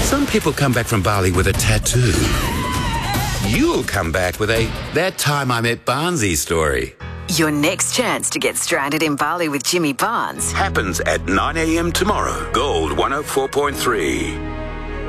Some people come back from Bali with a tattoo. You'll come back with a "that time I met Barnsey" story. Your next chance to get stranded in Bali with Jimmy Barnes Happens at 9 a.m. tomorrow. Gold 104.3.